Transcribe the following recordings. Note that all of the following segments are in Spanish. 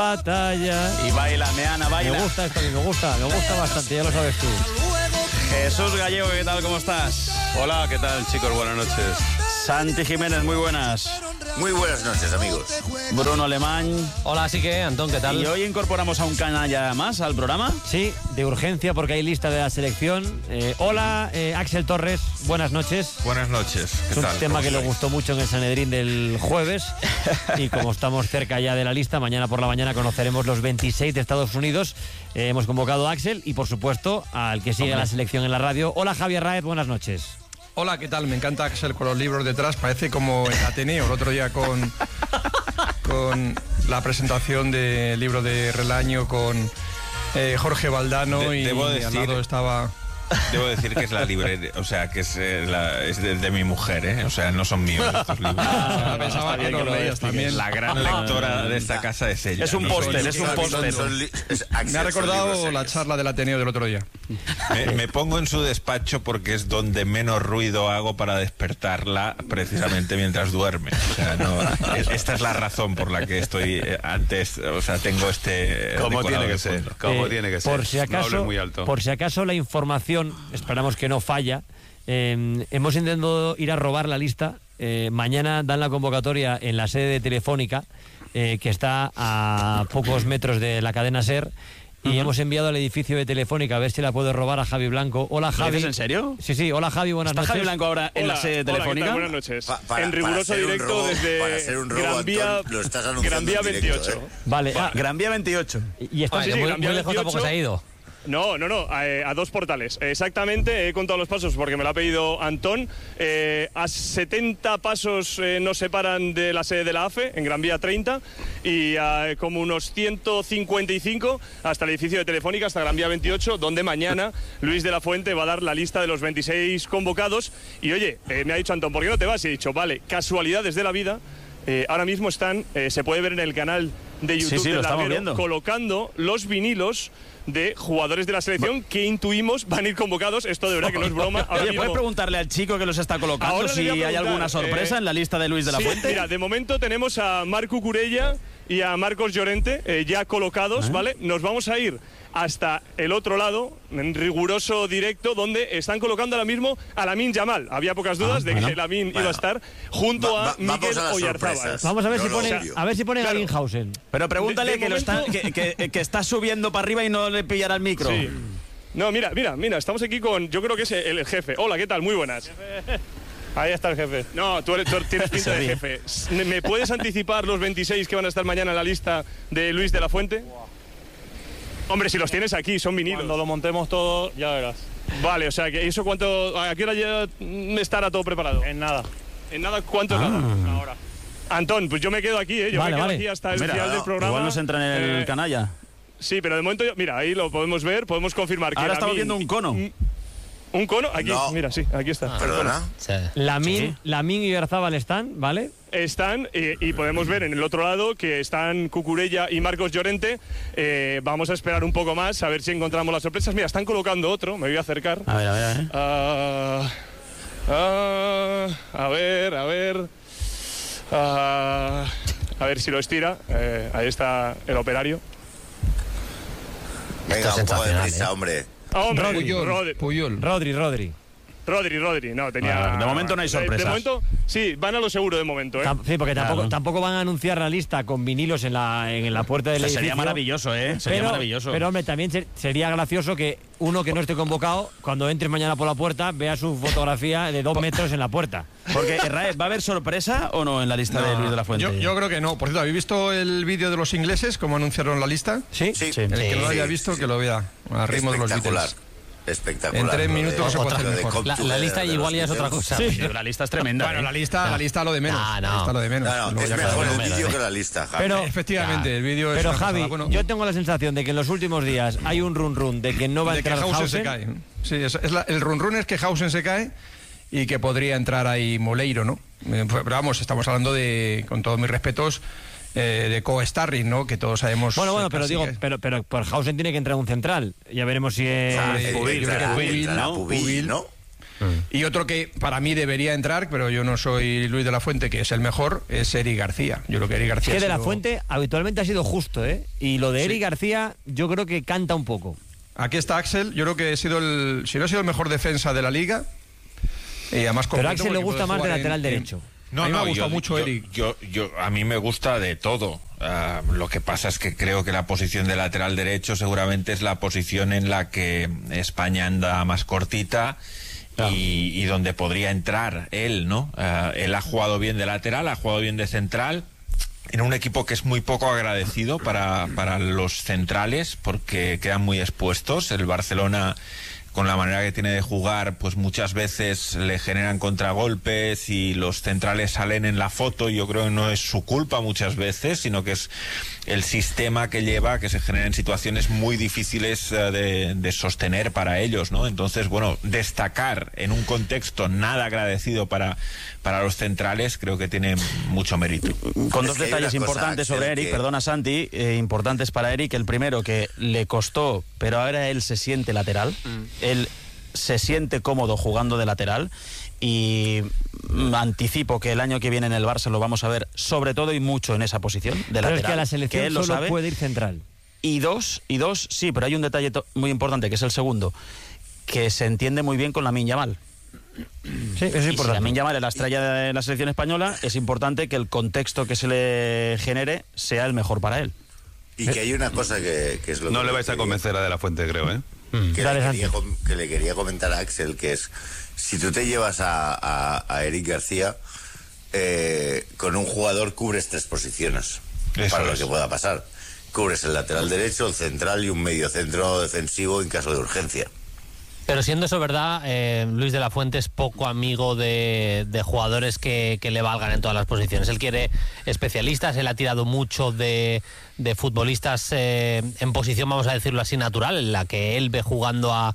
batalla. Y baila, Meana, baila. Me gusta esto, me gusta bastante, ya lo sabes tú. Jesús Gallego, ¿qué tal? ¿Cómo estás? Hola, ¿qué tal, chicos? Buenas noches. Santi Jiménez, muy buenas. Muy buenas noches, amigos. Bruno Alemán. Hola, así que, Antón, ¿qué tal? Y hoy incorporamos a un canalla más al programa. Sí, de urgencia porque hay lista de la selección. Hola, Axel Torres, buenas noches. Buenas noches, ¿qué Es tal? un tema que le gustó mucho en el Sanedrín del jueves. Y como estamos cerca ya de la lista, mañana por la mañana conoceremos los 26 de Estados Unidos. Hemos convocado a Axel y, por supuesto, al que sigue la selección en la radio. Hola, Javier Raez, buenas noches. Hola, ¿qué tal? Me encanta Axel con los libros detrás. Parece como el Ateneo el otro día con la presentación del libro de Relaño con Jorge Valdano y al lado estaba... Debo decir que es la librería, o sea, que es de mi mujer, ¿eh? O sea, no son míos estos libros. Pensaba que los leías también. La gran lectora de esta casa es ella. Es un póster, es un póster. Me ha recordado la charla del Ateneo del otro día. Me pongo en su despacho porque es donde menos ruido hago para despertarla precisamente mientras duerme. O sea, esta es la razón por la que estoy antes, o sea, tengo este... Como tiene que ser, como tiene que ser. Por si acaso, no hables muy alto. Por si acaso la información, esperamos que no falla. Hemos intentado ir a robar la lista. Mañana dan la convocatoria en la sede de Telefónica, que está a pocos metros de la cadena SER. Y hemos enviado al edificio de Telefónica a ver si la puede robar a Javi Blanco. Hola, Javi. ¿Lo dices en serio? Sí, hola, Javi, buenas noches. ¿Está Javi Blanco ahora en la sede de Telefónica? Hola, buenas noches. En riguroso directo desde Gran Vía, Gran Vía 28. Vale, Gran Vía 28. Y está Muy lejos tampoco se ha ido. No, a dos portales. Exactamente, he contado los pasos porque me lo ha pedido Antón. A 70 pasos nos separan de la sede de la AFE, en Gran Vía 30, y a como unos 155 hasta el edificio de Telefónica, hasta Gran Vía 28, donde mañana Luis de la Fuente va a dar la lista de los 26 convocados. Y oye, me ha dicho Antón, ¿por qué no te vas? Y he dicho, vale, casualidades de la vida. Ahora mismo están, se puede ver en el canal de YouTube lo del estamos Larguero, viendo, colocando los vinilos de jugadores de la selección que intuimos van a ir convocados. Esto de verdad que no es broma. Ahora Oye, mismo, ¿puedes preguntarle al chico que los está colocando Ahora si le voy a hay preguntar, alguna sorpresa en la lista de Luis de la sí, Fuente? Mira, de momento tenemos a Marco Curella y a Marcos Llorente ya colocados, ¿vale? Nos vamos a ir hasta el otro lado, en riguroso directo, donde están colocando ahora mismo a Lamine Yamal. Había pocas dudas de que Lamine iba a estar junto a Miguel Oyarzábal. Vamos a ver si pone claro. Galinhausen. Pero pregúntale que, momento... que está subiendo para arriba y no le pillará el micro. Sí. No, mira, estamos aquí con, yo creo que es el jefe. Hola, ¿qué tal? Muy buenas. Ahí está el jefe. No, tú tienes pinta de jefe. ¿Me puedes anticipar los 26 que van a estar mañana en la lista de Luis de la Fuente? Hombre, si los tienes aquí, son vinilos. Cuando lo montemos todo, ya verás. Vale, o sea, que eso cuánto, ¿a qué hora ya estará todo preparado? En nada. ¿En nada? ¿Cuánto es nada? Una hora. Antón, pues yo me quedo aquí, Yo me quedo aquí hasta el final del programa. Igual nos entran en el canalla. Sí, pero de momento, mira, ahí lo podemos ver, podemos confirmar que ahora estamos viendo un cono. ¿Un cono? Aquí, no. Mira, sí, aquí está. ¿Perdona? Sí. Lamine y Oyarzábal están, ¿vale? Están, y podemos ver en el otro lado que están Cucurella y Marcos Llorente. Vamos a esperar un poco más, a ver si encontramos las sorpresas. Mira, están colocando otro, me voy a acercar. A ver. A ver si lo estira. Ahí está el operario. Venga, un poco de prisa, hombre. Hombre, Puyol. Rodri, no, tenía... De momento no hay sorpresas. De momento, sí, van a lo seguro de momento, ¿eh? Sí, porque Claro. tampoco van a anunciar la lista con vinilos en la puerta del edificio. Sería maravilloso, ¿eh? Sería maravilloso. Pero, hombre, también sería gracioso que uno que no esté convocado, cuando entres mañana por la puerta, vea su fotografía de 2 metros en la puerta. Porque, Raez, ¿va a haber sorpresa o no en la lista de Luis de la Fuente? Yo creo que no. Por cierto, ¿habéis visto el vídeo de los ingleses, cómo anunciaron la lista? ¿Sí? Sí. El que no lo haya visto, que lo vea. A ritmo de los Espectacular. Beatles. Espectacular. En 3 minutos no se puede hacer mejor. La lista igual ya es otra cosa. Sí. La lista es tremenda. Bueno, la lista lo de menos. No. La lista lo de menos. No, es Ya mejor cada el uno. vídeo que la lista, Javi. Pero, Efectivamente, el vídeo es pero una Javi, pasada. Bueno, yo tengo la sensación de que en los últimos días hay un run de que no va a de que entrar Hausen se cae. Sí, el run es que Hausen se cae y que podría entrar ahí Moleiro, ¿no? Pero vamos, estamos hablando de, con todos mis respetos, de co-starring, ¿no? Que todos sabemos. Bueno, pero casi digo, que- pero por Hausen tiene que entrar un central. Ya veremos si es Pubil, yo creo que ¿no? Pubil, ¿no? Y otro que para mí debería entrar, pero yo no soy Luis de la Fuente, que es el mejor, es Eric García. Yo creo que Eric García... Es que de la Fuente habitualmente ha sido justo, ¿eh? Y lo de Eric García yo creo que canta un poco. Aquí está Axel, yo creo que si no ha sido el mejor defensa de la liga. Además, pero a Axel le gusta más de lateral derecho. No, a mí me ha gustado mucho Eric. A mí me gusta de todo. Lo que pasa es que creo que la posición de lateral derecho seguramente es la posición en la que España anda más cortita y donde podría entrar él, ¿no? Él ha jugado bien de lateral, ha jugado bien de central, en un equipo que es muy poco agradecido para los centrales porque quedan muy expuestos. El Barcelona, con la manera que tiene de jugar, pues muchas veces le generan contragolpes y los centrales salen en la foto. Yo creo que no es su culpa muchas veces, sino que es el sistema que lleva a que se generen situaciones muy difíciles de sostener para ellos, ¿no? Entonces, bueno, destacar en un contexto nada agradecido para los centrales creo que tiene mucho mérito. Con dos detalles importantes sobre Eric, perdona Santi, importantes para Eric. El primero, que le costó, pero ahora él se siente lateral. Él se siente cómodo jugando de lateral y anticipo que el año que viene en el Barça lo vamos a ver sobre todo y mucho en esa posición de pero lateral. Es que a la selección él solo lo sabe. Puede ir central. Y dos, sí, pero hay un detalle muy importante, que es el segundo, que se entiende muy bien con Lamine Yamal. Sí, es importante. Si Lamine Yamal es la estrella de la selección española, es importante que el contexto que se le genere sea el mejor para él. Y que hay una cosa que es lo que... No le vais a convencer a De la Fuente, creo, ¿eh? Que le quería comentar a Axel, que es, si tú te llevas a Eric García, con un jugador cubres 3 posiciones. Eso para lo es. que pueda pasar. Cubres el lateral derecho, el central y un medio centro defensivo en caso de urgencia. Pero siendo eso verdad, Luis de la Fuente es poco amigo de jugadores que le valgan en todas las posiciones. Él quiere especialistas, él ha tirado mucho de futbolistas en posición, vamos a decirlo así, natural, en la que él ve jugando a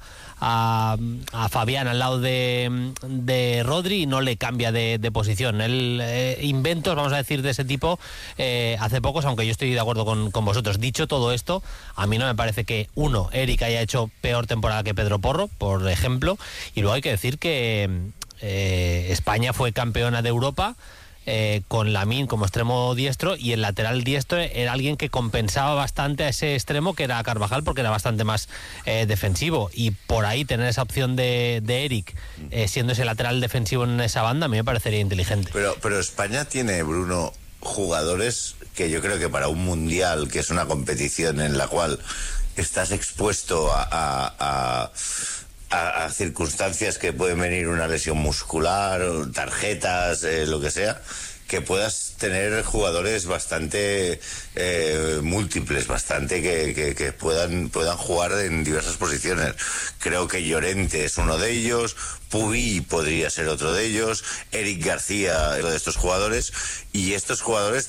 Fabián al lado de Rodri y no le cambia de posición. Él inventos, vamos a decir, de ese tipo hace pocos, aunque yo estoy de acuerdo con vosotros. Dicho todo esto, a mí no me parece que Eric haya hecho peor temporada que Pedro Porro, por ejemplo, y luego hay que decir que España fue campeona de Europa con Lamine como extremo diestro, y el lateral diestro era alguien que compensaba bastante a ese extremo que era Carvajal, porque era bastante más defensivo, y por ahí tener esa opción de Eric siendo ese lateral defensivo en esa banda a mí me parecería inteligente. Pero España tiene, Bruno, jugadores que yo creo que para un mundial, que es una competición en la cual estás expuesto a circunstancias que pueden venir, una lesión muscular, tarjetas, lo que sea, que puedas tener jugadores bastante múltiples, bastante que puedan jugar en diversas posiciones. Creo que Llorente es uno de ellos, Pubi podría ser otro de ellos, Eric García es uno de estos jugadores, y estos jugadores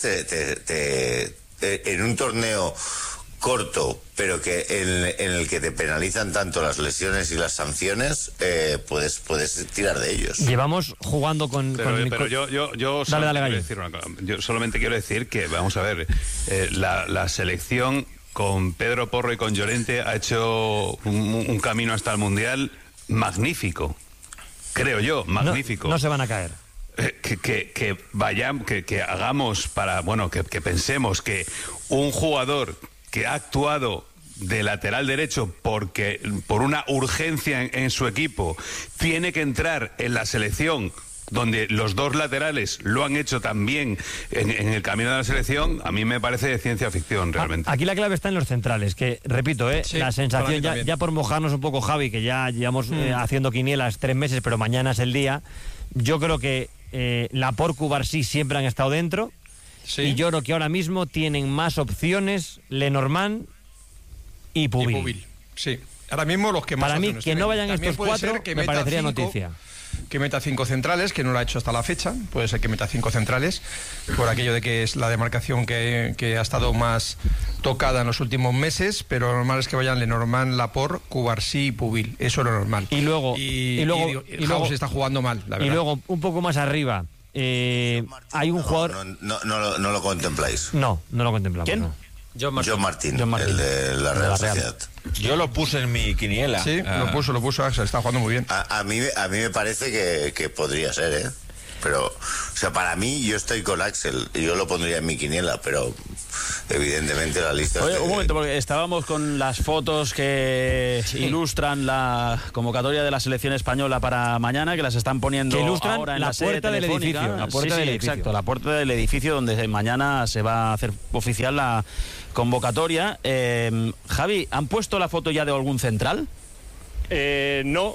en un torneo corto, pero que en el que te penalizan tanto las lesiones y las sanciones, puedes tirar de ellos. Llevamos jugando Pero yo solamente quiero decir que, vamos a ver, la selección con Pedro Porro y con Llorente ha hecho un camino hasta el Mundial magnífico, creo yo, magnífico. No se van a caer. Que hagamos que pensemos que un jugador que ha actuado de lateral derecho por una urgencia en su equipo tiene que entrar en la selección, donde los dos laterales lo han hecho también en el camino de la selección, a mí me parece de ciencia ficción realmente. Aquí la clave está en los centrales, que repito, sí, la sensación, ya por mojarnos un poco, Javi, que ya llevamos haciendo quinielas 3 meses, pero mañana es el día. Yo creo que Laporte, Cubarsí siempre han estado dentro. Sí. Y yo creo que ahora mismo tienen más opciones Lenormand y Pubil. Sí, ahora mismo los que más para mí, opciones que tienen. no vayan También estos 4 me parecería noticia. Que meta 5 centrales, que no lo ha hecho hasta la fecha. Puede ser que meta 5 centrales, por aquello de que es la demarcación que ha estado más tocada en los últimos meses, pero lo normal es que vayan Lenormand, Laporte, Cubarsí y Pubil. Eso es lo normal. Y luego House está jugando mal, la verdad. Y luego, un poco más arriba, hay un jugador... No lo contempláis. No lo contemplamos. ¿Quién? No. John Martín, el de la Real Sociedad. Yo lo puse en mi quiniela. Sí, lo puso Axel, está jugando muy bien. A mí me parece que podría ser, ¿eh? Pero, o sea, para mí, yo estoy con Axel y yo lo pondría en mi quiniela, pero evidentemente la lista... Oye, un momento, porque estábamos con las fotos que ilustran la convocatoria de la selección española para mañana, que las están poniendo que ilustran ahora en la la sede puerta del telefónica. edificio. La puerta del edificio. Exacto, la puerta del edificio donde mañana se va a hacer oficial la convocatoria. Javi, ¿han puesto la foto ya de algún central? No,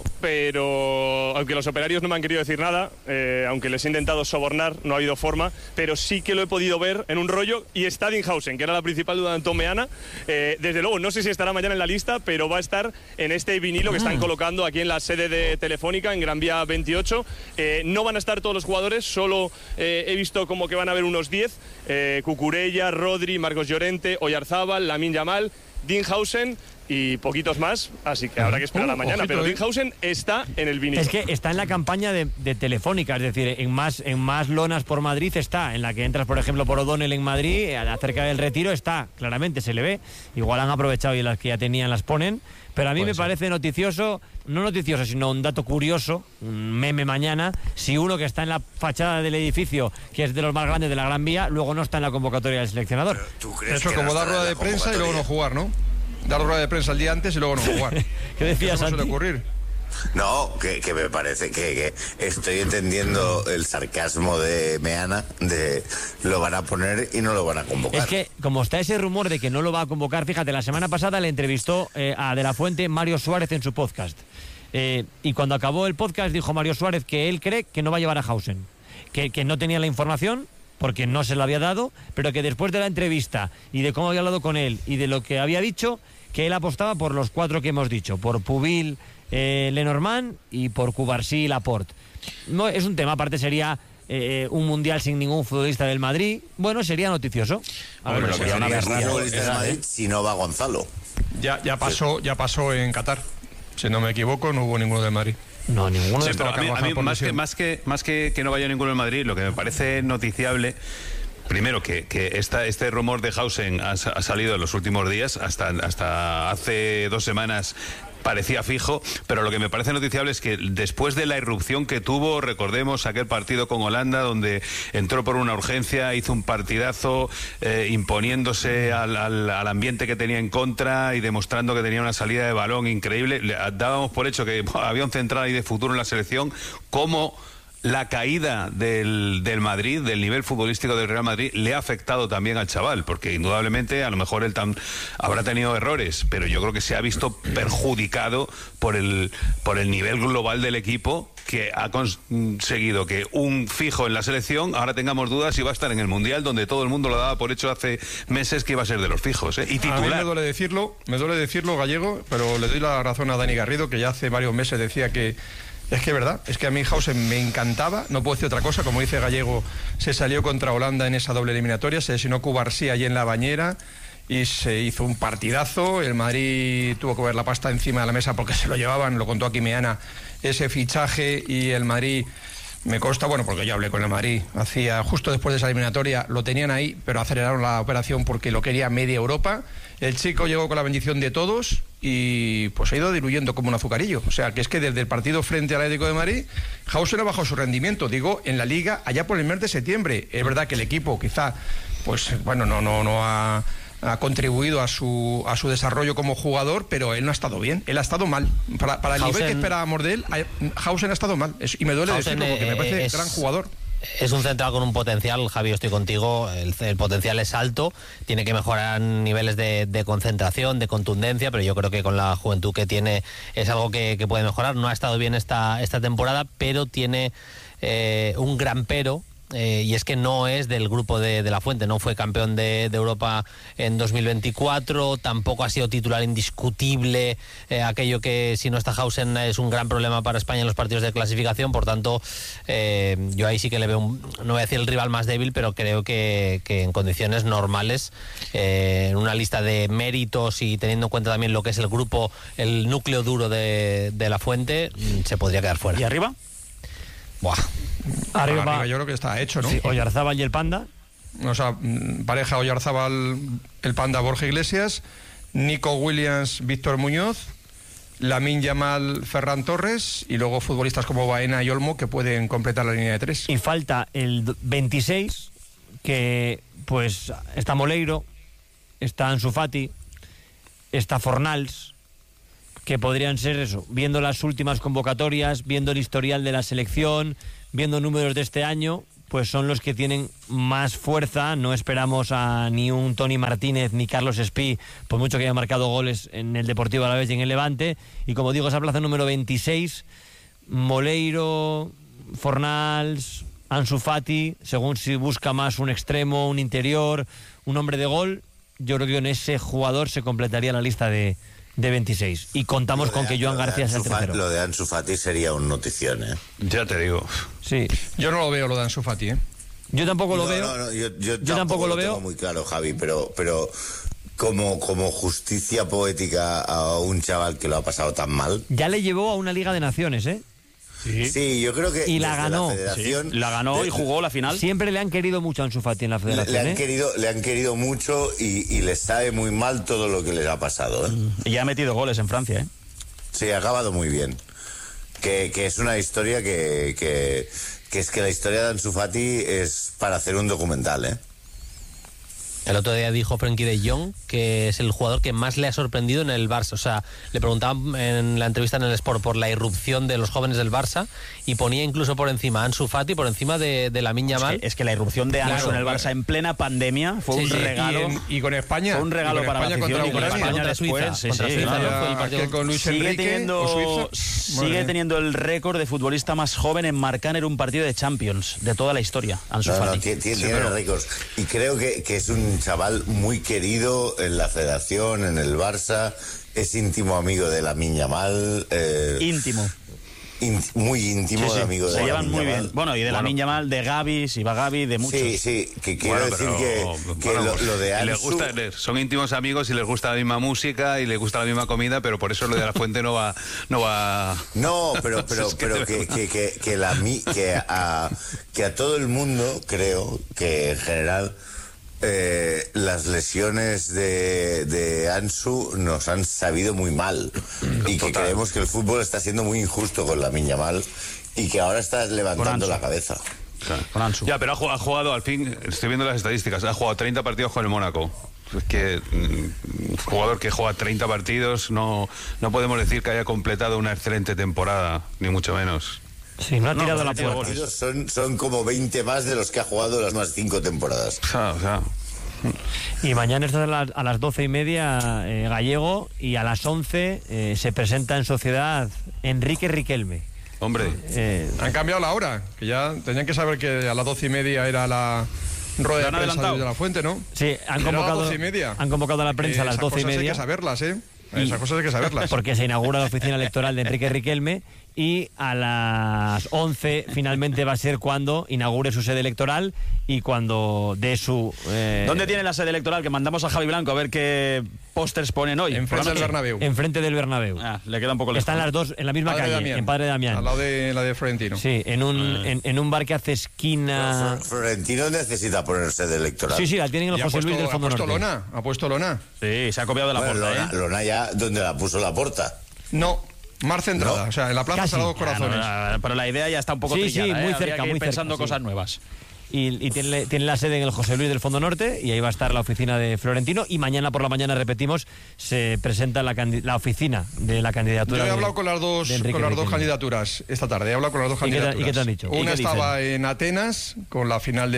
pero aunque los operarios no me han querido decir nada, aunque les he intentado sobornar, no ha habido forma, pero sí que lo he podido ver en un rollo y está Dinghausen, que era la principal duda de Antón Meana. Desde luego, no sé si estará mañana en la lista, pero va a estar en este vinilo que están colocando aquí en la sede de Telefónica, en Gran Vía 28. No van a estar todos los jugadores, solo he visto como que van a haber unos 10. Cucurella, Rodri, Marcos Llorente, Oyarzábal, Lamine Yamal, Dinghausen y poquitos más, así que habrá que esperar a mañana, pero Dinghausen está en el vinilo. Es que está en la campaña de Telefónica, es decir, en más lonas por Madrid está, en la que entras, por ejemplo, por O'Donnell en Madrid, acerca del Retiro está, claramente se le ve, igual han aprovechado y las que ya tenían las ponen, pero a mí me parece noticioso, no noticioso, sino un dato curioso, un meme mañana, si uno que está en la fachada del edificio, que es de los más grandes de la Gran Vía, luego no está en la convocatoria del seleccionador. Eso como dar rueda de prensa y luego no jugar, ¿no? Dar rueda de prensa el día antes y luego no jugar. ¿Qué decías, Santi? Santi? Ocurrir? No, que me parece que estoy entendiendo el sarcasmo de Meana, de lo van a poner y no lo van a convocar. Es que, como está ese rumor de que no lo va a convocar, fíjate, la semana pasada le entrevistó a De La Fuente Mario Suárez en su podcast. Y cuando acabó el podcast dijo Mario Suárez que él cree que no va a llevar a Hausen, que no tenía la información porque no se la había dado, pero que después de la entrevista y de cómo había hablado con él y de lo que había dicho, que él apostaba por los 4 que hemos dicho, por Pubil, Lenormand y por Cubarsí y Laporte. No, es un tema, aparte sería un mundial sin ningún futbolista del Madrid. Bueno, sería noticioso. A ver, sería una vez raro si no va Gonzalo. Ya pasó en Qatar. Si no me equivoco, no hubo ninguno de Madrid. No, ninguno de estos. A mí más que no vaya ninguno en Madrid, lo que me parece noticiable, primero que este rumor de Hausen ha salido en los últimos días, hasta hace 2 semanas parecía fijo, pero lo que me parece noticiable es que después de la irrupción que tuvo, recordemos aquel partido con Holanda donde entró por una urgencia, hizo un partidazo imponiéndose al ambiente que tenía en contra y demostrando que tenía una salida de balón increíble. Dábamos por hecho que había un central ahí de futuro en la selección. Como la caída del Madrid, del nivel futbolístico del Real Madrid, le ha afectado también al chaval, porque indudablemente a lo mejor él habrá tenido errores, pero yo creo que se ha visto perjudicado por el nivel global del equipo, que ha conseguido que un fijo en la selección ahora tengamos dudas si va a estar en el Mundial, donde todo el mundo lo daba por hecho hace meses que iba a ser de los fijos, y titular. A mí me duele decirlo, Gallego, pero le doy la razón a Dani Garrido, que ya hace varios meses decía que es que es verdad, es que a mí Hausen me encantaba, no puedo decir otra cosa, como dice Gallego, se salió contra Holanda en esa doble eliminatoria, se lesionó Cubarsí allí en la bañera y se hizo un partidazo. El Madrid tuvo que ver la pasta encima de la mesa porque se lo llevaban, lo contó aquí Meana, ese fichaje, y el Madrid, me consta, bueno, porque yo hablé con el Madrid, justo después de esa eliminatoria, lo tenían ahí, pero aceleraron la operación porque lo quería media Europa. El chico llegó con la bendición de todos y pues ha ido diluyendo como un azucarillo. O sea, que es que desde el partido frente al Atlético de Madrid, Hausen ha bajado su rendimiento, digo, en la Liga allá por el mes de septiembre. Es verdad que el equipo quizá, pues bueno, no ha contribuido a su desarrollo como jugador, pero él no ha estado bien, él ha estado mal. Para el nivel que esperábamos de él, Hausen ha estado mal. Y me duele decirlo porque me parece gran jugador. Es un central con un potencial, Javi, estoy contigo, el potencial es alto, tiene que mejorar niveles de concentración, de contundencia, pero yo creo que con la juventud que tiene es algo que puede mejorar. No ha estado bien esta temporada, pero tiene un gran pero. Y es que no es del grupo de La Fuente, no fue campeón de Europa en 2024, tampoco ha sido titular indiscutible, aquello que si no está Hausen es un gran problema para España en los partidos de clasificación. Por tanto, yo ahí sí que le veo, no voy a decir el rival más débil, pero creo que en condiciones normales, en una lista de méritos y teniendo en cuenta también lo que es el grupo, el núcleo duro de La Fuente, se podría quedar fuera. ¿Y arriba? Buah. Arriba yo creo que está hecho, ¿no? Sí, Oyarzábal y el Panda. o sea, pareja Oyarzábal, el Panda Borja Iglesias, Nico Williams, Víctor Muñoz, Lamine Yamal, Ferran Torres, y luego futbolistas como Baena y Olmo que pueden completar la línea de 3. Y falta el 26, que pues está Moleiro, está Ansu Fati, está Fornals, que podrían ser eso, viendo las últimas convocatorias, viendo el historial de la selección, viendo números de este año, pues son los que tienen más fuerza. No esperamos a ni un Tony Martínez ni Carlos Espí, por mucho que haya marcado goles en el Deportivo Alavés y en el Levante. Y como digo, esa plaza número 26, Moleiro, Fornals, Ansu Fati, según si busca más un extremo, un interior, un hombre de gol, yo creo que en ese jugador se completaría la lista de 26. Y contamos con que Joan García sea el tercero. Lo de Ansu Fati sería un notición, ¿eh? Ya te digo. Sí. Yo no lo veo lo de Ansu Fati, ¿eh? Yo tampoco lo veo. No, yo tampoco lo veo. Tengo muy claro, Javi, pero como justicia poética a un chaval que lo ha pasado tan mal. Ya le llevó a una Liga de Naciones, ¿eh? Sí, yo creo que... Y la ganó. La ganó y jugó la final. Siempre le han querido mucho a Ansu Fati en la federación. Le han querido mucho y les sabe muy mal todo lo que les ha pasado, ¿eh? Y ya ha metido goles en Francia, ¿eh? Sí, ha acabado muy bien. Que es una historia que es que la historia de Ansu Fati es para hacer un documental, ¿eh? El otro día dijo Frenkie de Jong que es el jugador que más le ha sorprendido en el Barça. O sea, le preguntaban en la entrevista en el Sport por la irrupción de los jóvenes del Barça y ponía incluso por encima a Ansu Fati, por encima de Lamine Yamal. Es que la irrupción de Ansu en el Barça en plena pandemia fue un regalo. Y con España. Fue un regalo para la afición y con España después. Contra Suiza, ¿no? Fue el partido con Luis Enrique sigue teniendo el récord de futbolista más joven en marcar en un partido de Champions de toda la historia, Ansu Fati. Tiene récords. Y creo que es un chaval muy querido en la federación, en el Barça, es íntimo amigo de Lamine Yamal. Íntimo. Muy íntimo de amigo de se llevan muy Yamal. bien. Bueno, y de Lamine Yamal, de Gavi, si va Gavi, de muchos. Sí, que quiero decir que lo de Ansu... son íntimos amigos y les gusta la misma música y les gusta la misma comida, pero por eso lo de la Fuente no va... No, pero que a todo el mundo, creo que en general... las lesiones de Ansu nos han sabido muy mal y que creemos que el fútbol está siendo muy injusto con Lamine Yamal y que ahora está levantando la cabeza. Con Ansu. Ya, pero ha jugado, al fin, estoy viendo las estadísticas, ha jugado 30 partidos con el Mónaco. Es que un jugador que juega 30 partidos no podemos decir que haya completado una excelente temporada, ni mucho menos. Sí, no ha tirado la puerta. Son como 20 más de los que ha jugado las más 5 temporadas. O sea. Y mañana está a las 12:30 Gallego, y a las 11 se presenta en Sociedad Enrique Riquelme. Hombre. Han cambiado la hora, que ya tenían que saber que a las 12:30 era la rueda de prensa de la Fuente, ¿no? Sí, han convocado a la prensa a las 12:30. Hay que saberlas, ¿eh? Esas cosas hay que saberlas. Porque se inaugura la oficina electoral de Enrique Riquelme y a las 11 finalmente va a ser cuando inaugure su sede electoral y cuando dé su... ¿Dónde tiene la sede electoral? Que mandamos a Javi Blanco a ver qué pósters ponen hoy. Enfrente del Bernabéu. Enfrente del Bernabéu. Le queda un poco lejos. Están las dos en la misma calle, en Padre Damián. Al lado de la de Florentino. Sí, en un bar que hace esquina... Florentino necesita poner sede electoral. Sí, la tienen en el José Luis del Fondo Norte. ¿Ha puesto lona? Sí, se ha copiado de la Porta. Lona ya, donde la puso la Porta. No. Más centrada, ¿no? O sea, en la Plaza Sagrados Corazones. Pero la idea ya está un poco trillada, sí, muy cerca, muy pensando cerca, cosas nuevas. Y tiene la sede en el José Luis del Fondo Norte y ahí va a estar la oficina de Florentino, y mañana por la mañana, repetimos, se presenta la oficina de la candidatura. Yo he hablado con las dos candidaturas esta tarde, he hablado con las dos candidaturas. ¿Y qué te han dicho? Una estaba en Atenas con la final de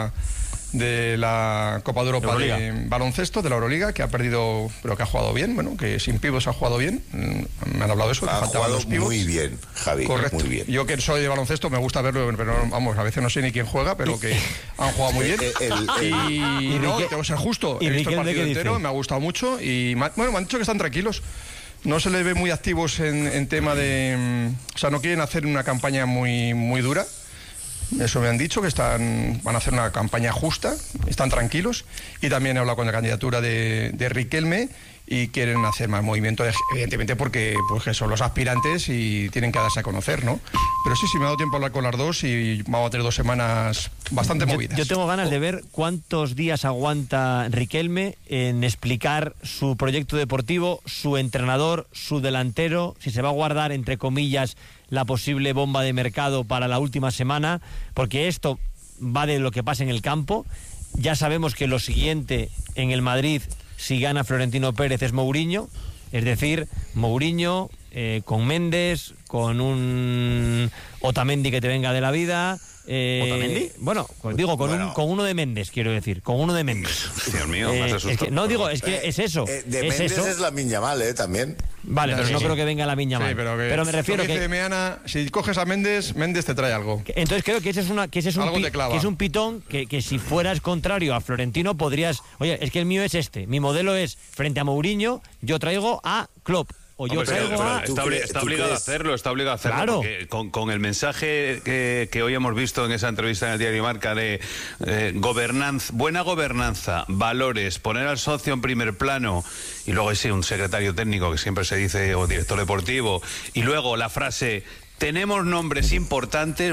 la Copa de Europa de baloncesto, de la Euroliga, que ha perdido, pero que ha jugado bien, bueno, que sin pivos ha jugado bien. Me han hablado de eso, ha jugado muy bien, Javi. Correcto. Muy bien. Yo, que soy de baloncesto, me gusta verlo, pero vamos, a veces no sé ni quién juega, pero que han jugado muy bien. Y no, tengo que ser justo. He visto el partido entero, me ha gustado mucho y me han dicho que están tranquilos. No se les ve muy activos en tema de... O sea, no quieren hacer una campaña muy dura. Eso me han dicho, que van a hacer una campaña justa, están tranquilos. Y también he hablado con la candidatura de Riquelme y quieren hacer más movimiento, evidentemente porque pues, que son los aspirantes y tienen que darse a conocer, ¿no? Pero sí, me ha dado tiempo a hablar con las dos y vamos a tener 2 semanas bastante movidas. Yo tengo ganas de ver cuántos días aguanta Riquelme en explicar su proyecto deportivo, su entrenador, su delantero, si se va a guardar, entre comillas, la posible bomba de mercado para la última semana, porque esto va de lo que pasa en el campo. Ya sabemos que lo siguiente en el Madrid, si gana Florentino Pérez, es Mourinho, es decir, Mourinho con Méndez, con un Otamendi que te venga de la vida. ¿Otamendi? Bueno, digo, con uno de Méndez, quiero decir, con uno de Méndez. Dios mío, me has asustado. Es que es eso. De es Méndez eso. es Lamine Yamal, también. Vale, pero no creo que venga Lamine Yamal. Sí, pero me refiero que... Meana, si coges a Méndez te trae algo. Entonces creo que ese es un pitón que si fueras contrario a Florentino podrías... Oye, es que el mío es este. Mi modelo es, frente a Mourinho, yo traigo a Klopp. O yo traigo está obligado a hacerlo, Claro. Porque con el mensaje que hoy hemos visto en esa entrevista en el diario Marca de buena gobernanza, valores, poner al socio en primer plano, y luego hay un secretario técnico que siempre se dice, o director deportivo, y luego la frase... Tenemos nombres importantes,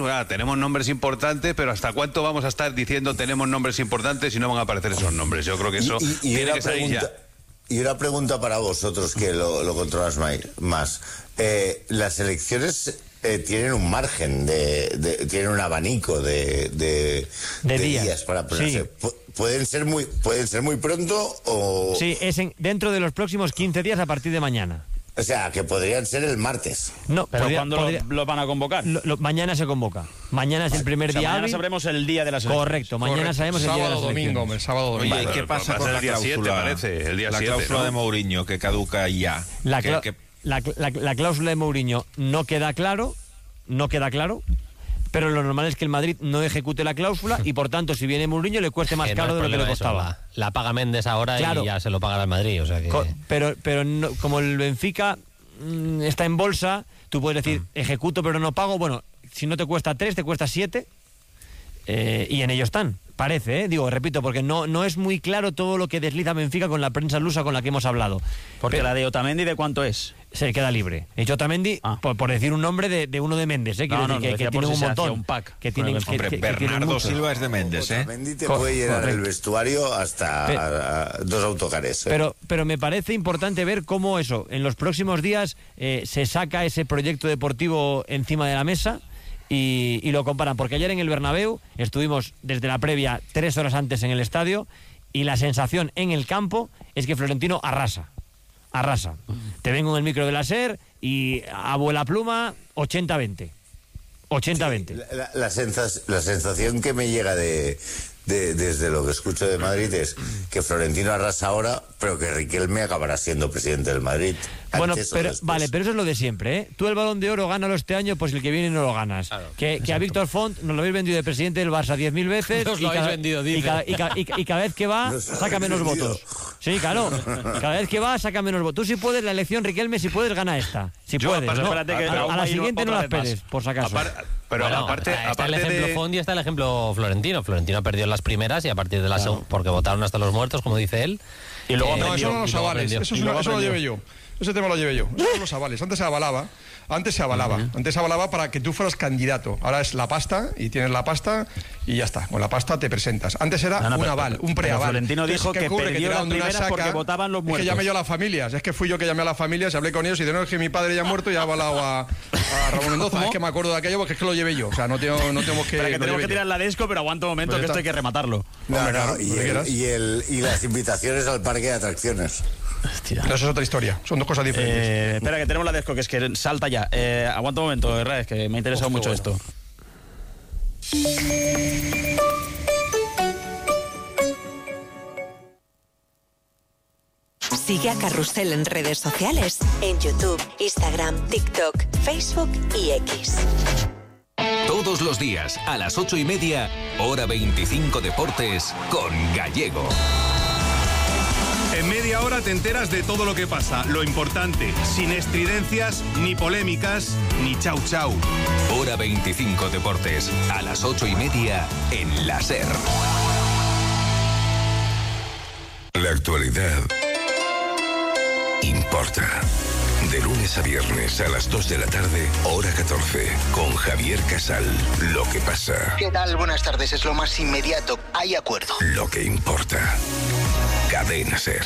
pero ¿hasta cuánto vamos a estar diciendo tenemos nombres importantes y no van a aparecer esos nombres? Yo creo que eso tiene que salir ya. Y una pregunta para vosotros que lo controlas más. Las elecciones tienen un margen, tienen un abanico de días para ponerse. Sí. ¿Pueden ser muy pronto o...? Sí, es dentro de los próximos 15 días a partir de mañana. O sea, que podrían ser el martes. No, pero ¿cuándo lo van a convocar? Mañana se convoca. Mañana es el primer día. Mañana sabremos el día de las elecciones. Correcto, mañana sabemos el día de las elecciones. El sábado domingo. Oye, ¿qué pasa con la cláusula? La cláusula de Mourinho, que caduca ya. La cláusula de Mourinho no queda claro, pero lo normal es que el Madrid no ejecute la cláusula y por tanto si viene Mourinho le cueste más caro de lo que le costaba. La paga Méndez ahora, claro. Y ya se lo pagará el Madrid, o sea que... Pero no, como el Benfica está en bolsa, tú puedes decir ejecuto pero no pago. Bueno, si no te cuesta 3, te cuesta 7 y en ello están. Parece, repito, porque no es muy claro todo lo que desliza Benfica con la prensa lusa con la que hemos hablado. Porque la de Otamendi, ¿de cuánto es? Se queda libre. He dicho Otamendi, por decir un nombre de uno de Méndez, que tiene un montón. Un pack. Que tienen, Bernardo Silva es de Méndez, Otamendi te puede llenar el vestuario hasta 2 autocares. Pero me parece importante ver cómo eso, en los próximos días se saca ese proyecto deportivo encima de la mesa. Y lo comparan, porque ayer en el Bernabéu estuvimos desde la previa 3 horas antes en el estadio y la sensación en el campo es que Florentino arrasa. Te vengo en el micro de la SER y a vuela pluma 80-20. 80-20. Sí, la sensación que me llega desde lo que escucho de Madrid es que Florentino arrasa ahora, pero que Riquelme acabará siendo presidente del Madrid. Bueno, pero eso es lo de siempre, Tú el Balón de Oro gánalo este año, pues el que viene no lo ganas. Claro, que a Víctor Font nos lo habéis vendido de presidente del Barça 10.000 veces y cada vez que va saca menos votos. Sí, claro. Cada vez que va saca menos votos. Tú si puedes la elección, Riquelme, si puedes gana esta. Si puedes, ¿no? A la siguiente no la esperes, por si acaso. Pero bueno, aparte está el ejemplo Fondi y está el ejemplo Florentino. Florentino perdió en las primeras y a partir de las porque votaron hasta los muertos, como dice él. Y luego eso no los avales, eso lo llevé yo. Ese tema lo llevé yo. Esos son los avales. Antes se avalaba para que tú fueras candidato. Ahora es la pasta y tienes la pasta y ya está. Con la pasta te presentas. Antes era un aval, un preaval. Florentino dijo que perdió las primeras porque votaban los muertos. Es que llamé yo a las familias. Es que fui yo que llamé a las familias y hablé con ellos y de nuevo es que mi padre ya ha muerto y ha avalado a Ramón Mendoza. Es que me acuerdo de aquello porque es que lo llevé yo. O sea, no tenemos que... Pero que tenemos que tirar la desco, pero aguanta un momento que esto hay que rematarlo. Y las invitaciones al parque de atracciones. Hostia. Eso es otra historia, son dos cosas diferentes. Espera, que tenemos la desco, que es que salta ya. Aguanta un momento, Raes, que me ha interesado mucho esto. Sigue a Carrusel en redes sociales, en YouTube, Instagram, TikTok, Facebook y X. Todos los días, a las 8:30, Hora 25 Deportes, con Gallego. En media hora te enteras de todo lo que pasa, lo importante, sin estridencias, ni polémicas, ni chau chau. Hora 25 Deportes, a las 8:30 en la SER. La actualidad importa. De lunes a viernes a las 2 de la tarde, hora 14, con Javier Casal. Lo que pasa. ¿Qué tal? Buenas tardes. Es lo más inmediato. Hay acuerdo. Lo que importa. Cadena SER.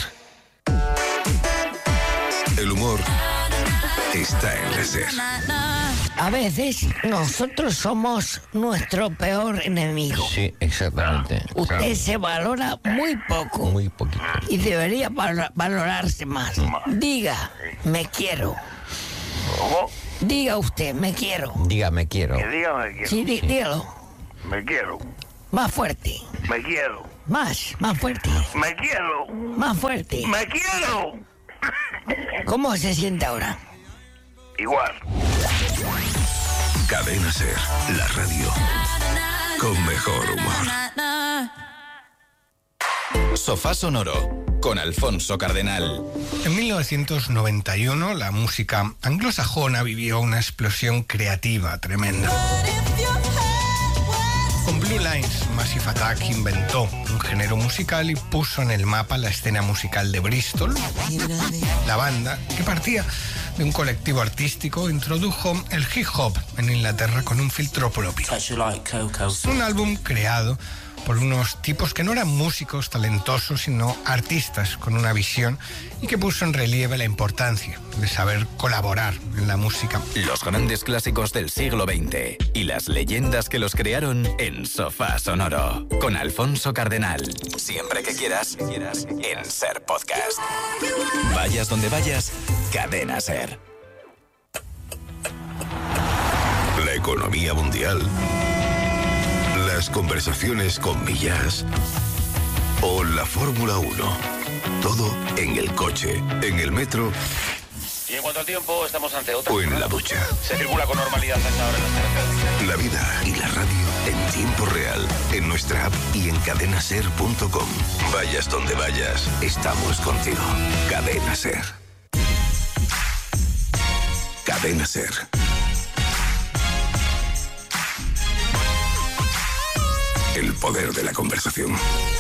El humor está en la SER. A veces nosotros somos nuestro peor enemigo. Sí, exactamente. Usted se valora muy poco. Muy poquito. Y debería valorarse más. Diga, me quiero. Diga usted, me quiero. Diga, me quiero. Que diga, me quiero. Sí, dígalo. Me quiero. Más fuerte. Me quiero. Más fuerte. Me quiero. Más fuerte. Me quiero. ¿Cómo se siente ahora? Igual. Cadena SER, la radio con mejor humor. Sofá Sonoro con Alfonso Cardenal. En 1991 la música anglosajona vivió una explosión creativa tremenda. Con Blue Lines, Massive Attack inventó un género musical y puso en el mapa la escena musical de Bristol. La banda, que partía de un colectivo artístico, introdujo el hip hop en Inglaterra con un filtro propio. Un álbum creado por unos tipos que no eran músicos talentosos, sino artistas con una visión, y que puso en relieve la importancia de saber colaborar en la música. Los grandes clásicos del siglo XX y las leyendas que los crearon en Sofá Sonoro con Alfonso Cardenal. Siempre que quieras, en SER Podcast. Vayas donde vayas, Cadena SER. La economía mundial, las conversaciones con Millás o la Fórmula 1. Todo en el coche, en el metro. Y en cuanto al tiempo, estamos ante otra. O en la ducha. Se circula con normalidad a esta hora en las carreteras. La vida y la radio en tiempo real, en nuestra app y en cadenaser.com. Vayas donde vayas, estamos contigo. Cadena SER. Cadena SER. El poder de la conversación.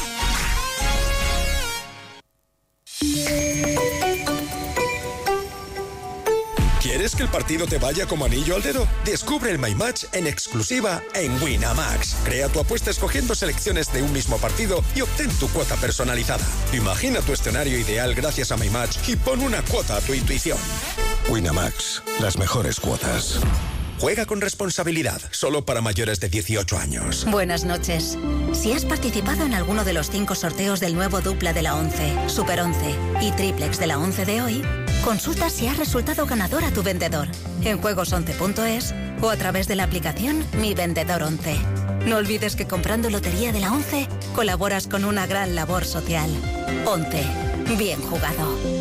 ¿Quieres que el partido te vaya como anillo al dedo? Descubre el My Match en exclusiva en Winamax. Crea tu apuesta escogiendo selecciones de un mismo partido y obtén tu cuota personalizada. Imagina tu escenario ideal gracias a My Match y pon una cuota a tu intuición. Winamax, las mejores cuotas. Juega con responsabilidad, solo para mayores de 18 años. Buenas noches. Si has participado en alguno de los 5 sorteos del nuevo dupla de la 11, Super 11 y triplex de la 11 de hoy, consulta si has resultado ganador a tu vendedor en juegos11.es o a través de la aplicación Mi Vendedor 11. No olvides que comprando Lotería de la 11 colaboras con una gran labor social. 11. Bien jugado.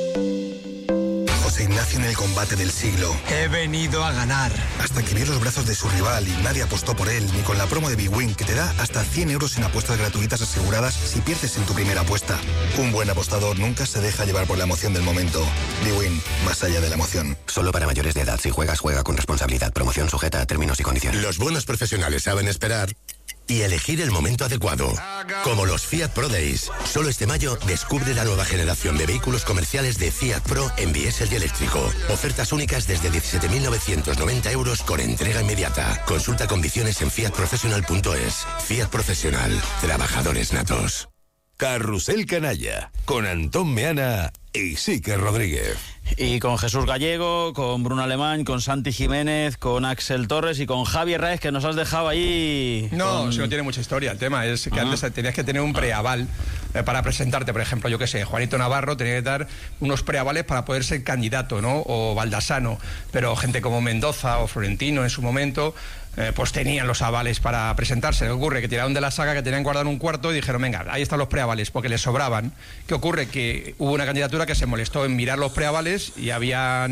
José Ignacio en el combate del siglo. He venido a ganar. Hasta que vio los brazos de su rival y nadie apostó por él, ni con la promo de BWin, que te da hasta 100 euros en apuestas gratuitas aseguradas si pierdes en tu primera apuesta. Un buen apostador nunca se deja llevar por la emoción del momento. BWin, más allá de la emoción. Solo para mayores de edad. Si juegas, juega con responsabilidad. Promoción sujeta a términos y condiciones. Los buenos profesionales saben esperar y elegir el momento adecuado. Como los Fiat Pro Days. Solo este mayo descubre la nueva generación de vehículos comerciales de Fiat Pro en diésel y eléctrico. Ofertas únicas desde 17.990 euros con entrega inmediata. Consulta condiciones en fiatprofessional.es. Fiat Profesional. Trabajadores natos. Carrusel Canalla, con Antón Meana y Sique Rodríguez. Y con Jesús Gallego, con Bruno Alemán, con Santi Jiménez, con Axel Torres y con Javi Raez, que nos has dejado ahí. No, si no tiene mucha historia. El tema es que antes tenías que tener un preaval para presentarte. Por ejemplo, yo qué sé, Juanito Navarro tenía que dar unos preavales para poder ser candidato, ¿no? O Baldassano. Pero gente como Mendoza o Florentino en su momento, pues tenían los avales para presentarse. ¿Qué ocurre? Que tiraron de la saga, que tenían guardado un cuarto y dijeron, venga, ahí están los preavales, porque les sobraban. ¿Qué ocurre? Que hubo una candidatura que se molestó en mirar los preavales y habían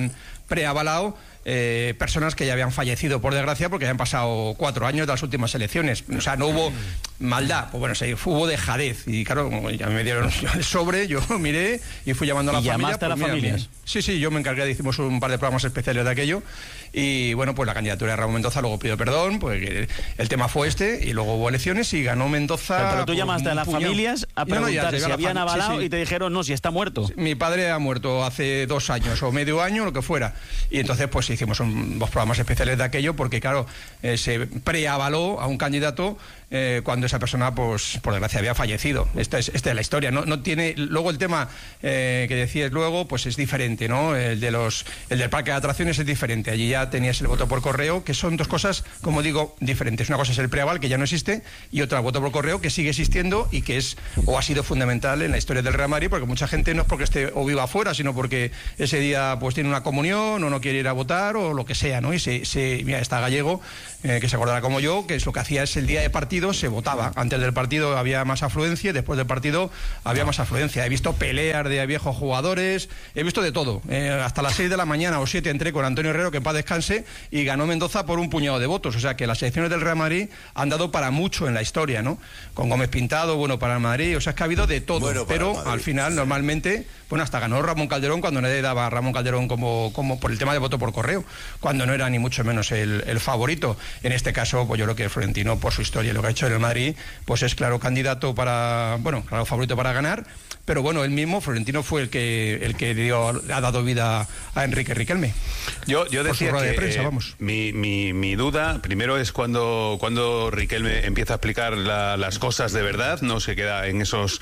preavalado personas que ya habían fallecido, por desgracia, porque habían pasado 4 años de las últimas elecciones. O sea, no hubo maldad, pues bueno, hubo dejadez. Y claro, como ya me dieron el sobre, yo miré y fui llamando a la familia. ¿Y llamaste a las familias? Sí, yo me encargué, hicimos un par de programas especiales de aquello. Y bueno, pues la candidatura de Ramón Mendoza luego pidió perdón, pues el tema fue este, y luego hubo elecciones y ganó Mendoza. Pero tú llamaste a las familias a preguntar si habían avalado y te dijeron, no, si está muerto. Sí, mi padre ha muerto hace 2 años o medio año, lo que fuera. Y entonces pues hicimos 2 programas especiales de aquello, porque claro, se preavaló a un candidato cuando esa persona, pues por desgracia, había fallecido. Esta es la historia. No tiene. Luego el tema que decías luego, pues es diferente, ¿no? El del parque de atracciones es diferente. Allí ya tenías el voto por correo, que son 2 cosas, como digo, diferentes. Una cosa es el preaval, que ya no existe, y otra el voto por correo, que sigue existiendo y que es o ha sido fundamental en la historia del Real Madrid, porque mucha gente no es porque esté o viva afuera, sino porque ese día pues tiene una comunión o no quiere ir a votar o lo que sea, ¿no? Y mira, está Gallego, que se acordará como yo, que es lo que hacía es el día de partido se votaba. Antes del partido había más afluencia, después del partido había más afluencia. He visto peleas de viejos jugadores, he visto de todo. Hasta las 6 de la mañana o 7 entré con Antonio Herrero, que en paz descanse, y ganó Mendoza por un puñado de votos. O sea que las elecciones del Real Madrid han dado para mucho en la historia, ¿no? Con Gómez Pintado, bueno, para el Madrid, o sea, es que ha habido de todo. Bueno, pero al final, normalmente, bueno, hasta ganó Ramón Calderón cuando nadie daba a Ramón Calderón como por el tema de voto por correo, cuando no era ni mucho menos el favorito. En este caso, pues yo creo que Florentino, por su historia y lo que ha hecho en el Madrid, pues es claro candidato claro favorito para ganar. Pero bueno, él mismo, Florentino, fue el que ha dado vida a Enrique Riquelme. Yo decía que de prensa, vamos. Mi duda primero es cuando Riquelme empieza a explicar las cosas de verdad, no se queda en esos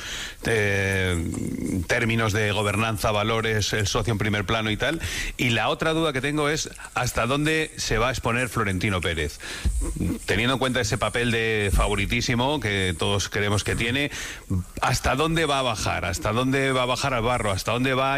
términos de gobernanza, valores, el socio en primer plano y tal. Y la otra duda que tengo es hasta dónde se va a exponer Florentino Pérez, teniendo en cuenta ese papel de favoritísimo que todos creemos que tiene. ¿Hasta dónde va a bajar? ¿Hasta dónde va a bajar al barro? ¿Hasta dónde va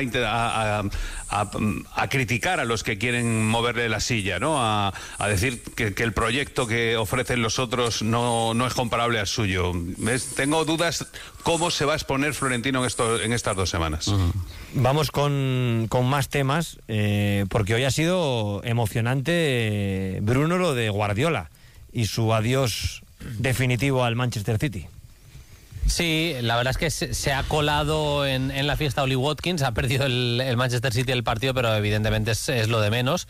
a criticar a los que quieren moverle la silla, ¿no? A decir que el proyecto que ofrecen los otros no es comparable al suyo? Tengo dudas cómo se va a exponer Florentino en estas 2 semanas. Vamos con más temas, porque hoy ha sido emocionante, Bruno, lo de Guardiola y su adiós definitivo al Manchester City. Sí, la verdad es que se ha colado en la fiesta Oli Watkins, ha perdido el Manchester City el partido, pero evidentemente es lo de menos.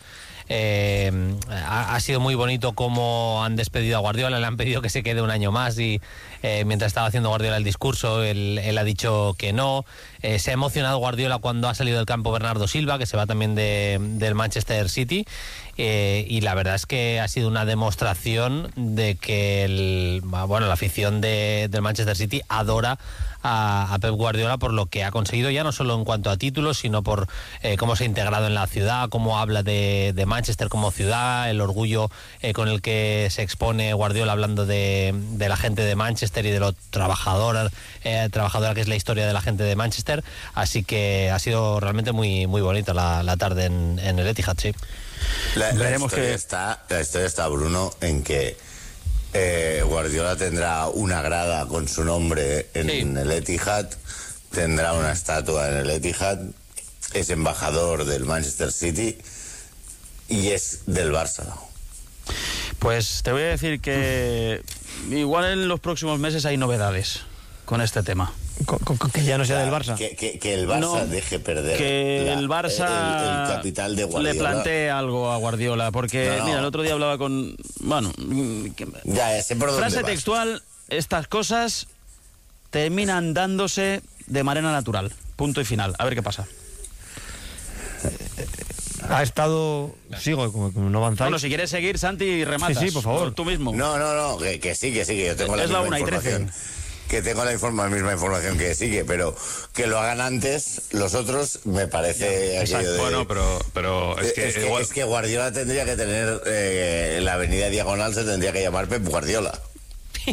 Ha sido muy bonito cómo han despedido a Guardiola, le han pedido que se quede un año más y mientras estaba haciendo Guardiola el discurso, él ha dicho que no. Se ha emocionado Guardiola cuando ha salido del campo Bernardo Silva, que se va también del Manchester City, y la verdad es que ha sido una demostración de que la afición del Manchester City adora a Pep Guardiola por lo que ha conseguido, ya no solo en cuanto a títulos, sino por cómo se ha integrado en la ciudad, cómo habla de Manchester como ciudad, el orgullo con el que se expone Guardiola hablando de la gente de Manchester y de lo trabajadora que es la historia de la gente de Manchester. Así que ha sido realmente muy, muy bonita la tarde en el Etihad, sí. La historia está, Bruno, en que Guardiola tendrá una grada con su nombre en el Etihad, tendrá una estatua en el Etihad, es embajador del Manchester City y es del Barça. Pues te voy a decir que igual en los próximos meses hay novedades con este tema. Que ya no sea del Barça. Que el Barça deje perder. Que el Barça el capital de Guardiola. Le plantee algo a Guardiola. Porque, mira, el otro día hablaba con... Bueno, ya sé por dónde frase vas. textual, estas cosas terminan dándose de manera natural. Punto y final. A ver qué pasa. Ha estado... Sigo, como no avanzáis. Bueno, si quieres seguir, Santi, rematas. Sí, por favor. Tú mismo. No, que sí. Yo tengo la misma información. Que tengo la misma información que sigue, pero que lo hagan antes los otros me parece aquello de... Bueno, pero es que Guardiola tendría que tener la avenida Diagonal, se tendría que llamar Pep Guardiola.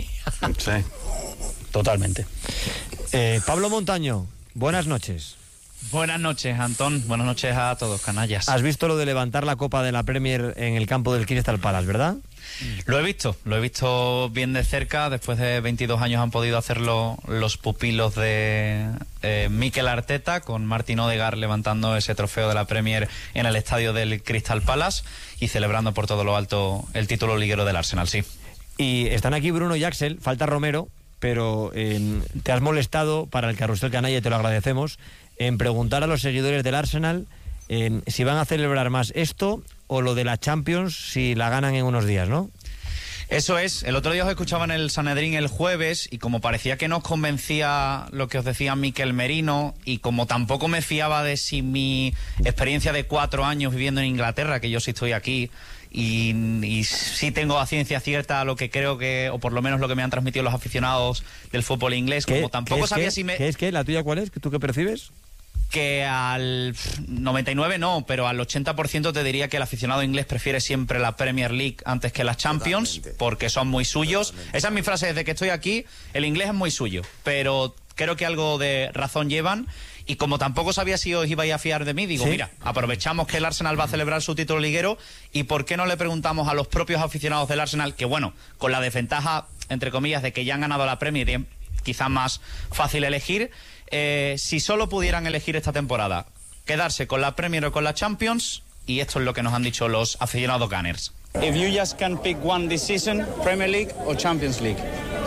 Sí, totalmente. Pablo Montaño, buenas noches. Buenas noches, Antón. Buenas noches a todos, canallas. Has visto lo de levantar la Copa de la Premier en el campo del Crystal Palace, ¿verdad? Lo he visto bien de cerca. Después de 22 años han podido hacerlo los pupilos de Mikel Arteta, con Martin Odegaard levantando ese trofeo de la Premier en el estadio del Crystal Palace y celebrando por todo lo alto el título liguero del Arsenal, sí. Y están aquí Bruno y Axel, falta Romero, pero te has molestado, para el Carrusel Canalla, y te lo agradecemos, en preguntar a los seguidores del Arsenal si van a celebrar más esto o lo de la Champions si la ganan en unos días, ¿no? Eso es. El otro día os escuchaba en el Sanedrín el jueves y como parecía que no os convencía lo que os decía Mikel Merino y como tampoco me fiaba de si mi experiencia de 4 años viviendo en Inglaterra, que yo sí estoy aquí, y sí tengo a ciencia cierta lo que creo que, o por lo menos lo que me han transmitido los aficionados del fútbol inglés, como tampoco sabía si me... ¿Qué es? ¿La tuya cuál es? ¿Tú qué percibes? Que al 99 no, pero al 80% te diría que el aficionado inglés prefiere siempre la Premier League antes que las Champions. Totalmente. Porque son muy suyos. Esa es mi frase desde que estoy aquí, el inglés es muy suyo, pero creo que algo de razón llevan. Y como tampoco sabía si os ibais a fiar de mí, digo, ¿sí? Mira, aprovechamos que el Arsenal va a celebrar su título liguero y ¿por qué no le preguntamos a los propios aficionados del Arsenal, que bueno, con la desventaja, entre comillas, de que ya han ganado la Premier y quizás más fácil elegir, si solo pudieran elegir esta temporada, quedarse con la Premier o con la Champions, y esto es lo que nos han dicho los aficionados Gunners. If you just can pick one this season, Premier League or Champions League?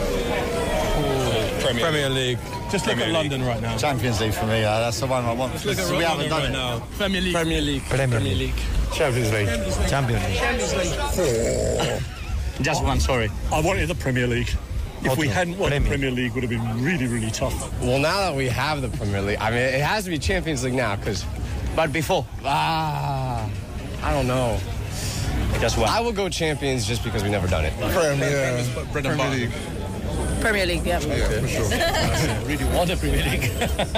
Premier League. Just look at London right now. Champions League for me. That's the one I want. Let's look at we haven't done it now. Premier League. Premier League. Premier League. Champions League. Champions League. Champions League. Just one, sorry. I wanted the Premier League. If we hadn't won the Premier League, would have been really, really tough. Well, now that we have the Premier League, I mean, it has to be Champions League now, because... But before? I don't know. Just one. I will go Champions just because we've never done it. Premier League. Premier League, yeah. Yeah, for sure. I really want a Premier League.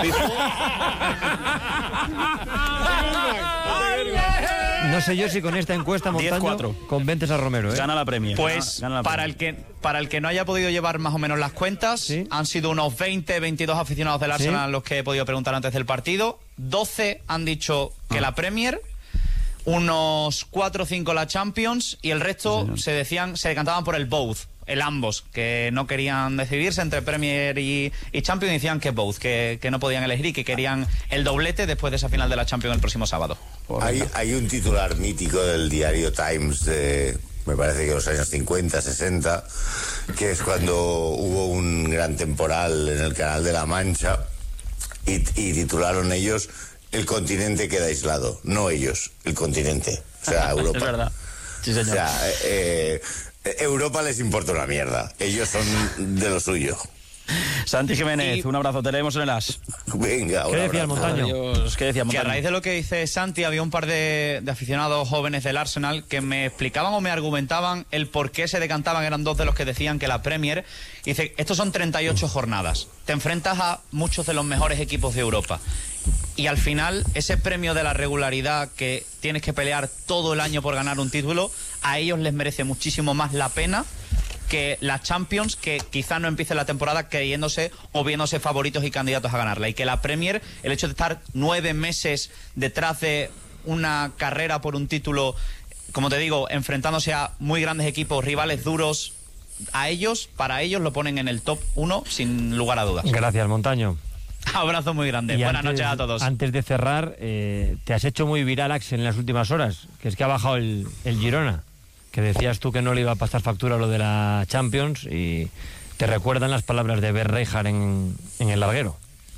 No sé yo si con esta encuesta, Montaño, convences a Romero, ¿eh? Gana la Premier. Pues gana la para el que no haya podido llevar más o menos las cuentas, ¿sí? Han sido unos 22 aficionados del Arsenal, ¿sí?, los que he podido preguntar antes del partido. 12 han dicho que la Premier, unos 4 o 5 la Champions y el resto se decantaban por el both, el ambos, que no querían decidirse entre Premier y Champions y decían que both, que no podían elegir y que querían el doblete después de esa final de la Champions el próximo sábado. Hay un titular mítico del diario Times de, me parece que los años 50, 60, que es cuando hubo un gran temporal en el Canal de la Mancha y titularon ellos "El continente queda aislado", no ellos, el continente, o sea, Europa. Es verdad. Sí, señor. O sea, Europa les importa una mierda, ellos son de lo suyo. Santi Jiménez, un abrazo, te leemos en el As. Venga, ¿qué decía el Montaño? ¿Qué decía Montaño? Que a raíz de lo que dice Santi, había un par de aficionados jóvenes del Arsenal que me explicaban o me argumentaban el por qué se decantaban. Eran 2 de los que decían que la Premier, dice, estos son 38 jornadas, te enfrentas a muchos de los mejores equipos de Europa y al final ese premio de la regularidad, que tienes que pelear todo el año por ganar un título, a ellos les merece muchísimo más la pena que la Champions, que quizá no empiece la temporada creyéndose o viéndose favoritos y candidatos a ganarla, y que la Premier, el hecho de estar 9 meses detrás de una carrera por un título, como te digo, enfrentándose a muy grandes equipos, rivales duros, para ellos lo ponen en el top 1 sin lugar a dudas. Gracias, Montaño. Abrazo muy grande. Buenas noches a todos. Antes de cerrar, te has hecho muy viral, Axel, en las últimas horas, que es que ha bajado el Girona, que decías tú que no le iba a pasar factura lo de la Champions, y te recuerdan las palabras de Bert Reichard en el larguero.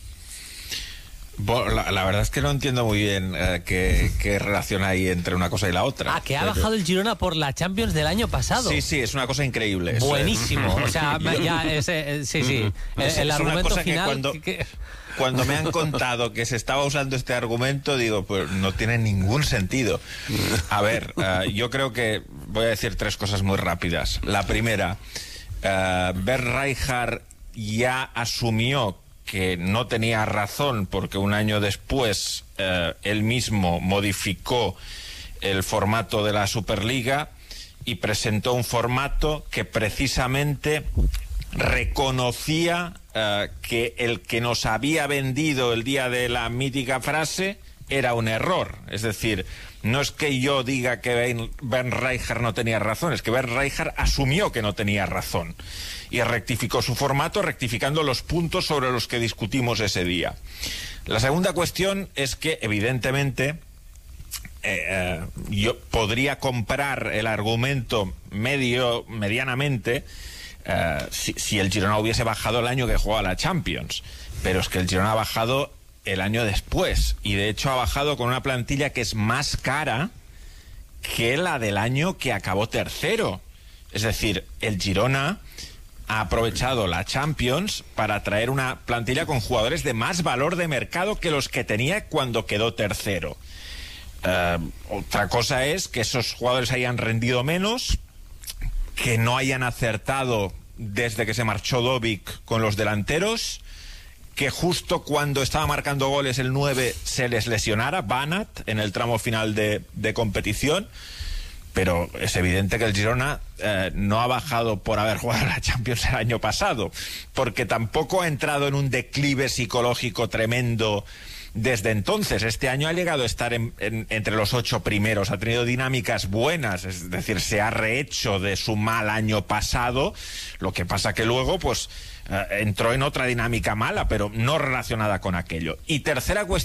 La verdad es que no entiendo muy bien qué relación hay entre una cosa y la otra. Que ha bajado el Girona por la Champions del año pasado. Sí, es una cosa increíble. Buenísimo. O sea, sí. El argumento final... Cuando me han contado que se estaba usando este argumento, digo, pues no tiene ningún sentido. A ver, yo creo que voy a decir 3 cosas muy rápidas. La primera, Bert Reichard ya asumió que no tenía razón, porque un año después él mismo modificó el formato de la Superliga y presentó un formato que precisamente reconocía que el que nos había vendido el día de la mítica frase era un error. Es decir, no es que yo diga que Bernd Reichart no tenía razón, es que Bernd Reichart asumió que no tenía razón y rectificó su formato, rectificando los puntos sobre los que discutimos ese día. La segunda cuestión es que, evidentemente, yo podría comprar el argumento medianamente si el Girona hubiese bajado el año que jugaba la Champions, pero es que el Girona ha bajado el año después, y de hecho ha bajado con una plantilla que es más cara que la del año que acabó tercero. Es decir, el Girona ha aprovechado la Champions para traer una plantilla con jugadores de más valor de mercado que los que tenía cuando quedó tercero. Otra cosa es que esos jugadores hayan rendido menos, que no hayan acertado desde que se marchó Dovic con los delanteros, que justo cuando estaba marcando goles el 9 se les lesionara Banat en el tramo final de competición. Pero es evidente que el Girona no ha bajado por haber jugado la Champions el año pasado, porque tampoco ha entrado en un declive psicológico tremendo desde entonces. Este año ha llegado a estar entre los 8 primeros, ha tenido dinámicas buenas, es decir, se ha rehecho de su mal año pasado. Lo que pasa que luego pues entró en otra dinámica mala, pero no relacionada con aquello. Y tercera cuestión.